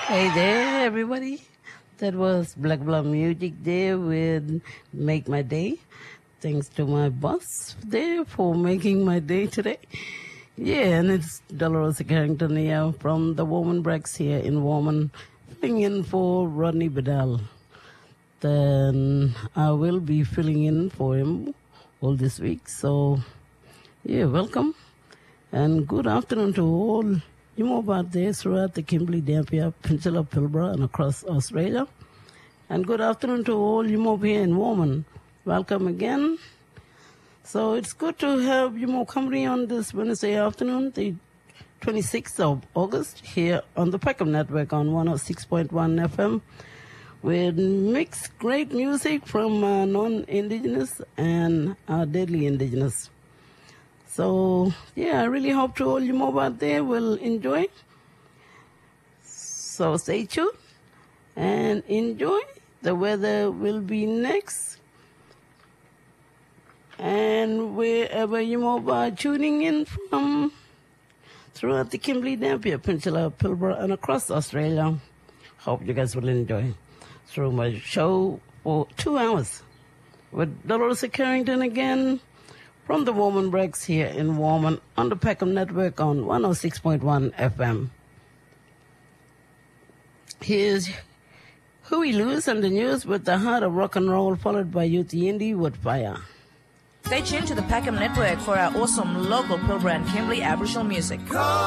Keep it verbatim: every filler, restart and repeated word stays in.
Hey there, everybody. That was Black Blood Music there with Make My Day. Thanks to my boss there for making my day today. Yeah, and it's Dolores Carrington here from the Woman Breaks here in Warman, filling in for Rodney Bedell. Then I will be filling in for him all this week. So, yeah, welcome. And good afternoon to all you mob out there throughout the Kimberley, Dampier, Peninsula, Pilbara, and across Australia. And good afternoon to all you mob here in Warman. Welcome again. So it's good to have you more company on this Wednesday afternoon, the twenty-sixth of August, here on the Peckham Network on one oh six point one F M, with mixed great music from uh, non-Indigenous and uh, deadly Indigenous. So, yeah, I really hope to all you mob out there will enjoy. So stay tuned and enjoy. The weather will be next. And wherever you mob are tuning in from throughout the Kimberley, Dampier, Peninsula, Pilbara, and across Australia, hope you guys will enjoy through my show for two hours with Dolores Carrington again from the Woman Breaks here in Warman on the Peckham Network on one oh six point one F M. Here's Huey Lewis and the news with the heart of rock and roll, followed by Youth Yindi with Fire. Stay tuned to the Peckham Network for our awesome local Pilbara and Kimberley Aboriginal music.